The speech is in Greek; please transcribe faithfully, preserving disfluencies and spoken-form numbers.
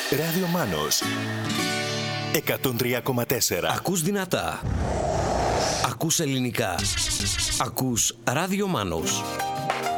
Ράδιο Μάνος εκατόν τρία κόμμα τέσσερα. Ακούς δυνατά. Ακούς ελληνικά. Ακούς Ράδιο Μάνος.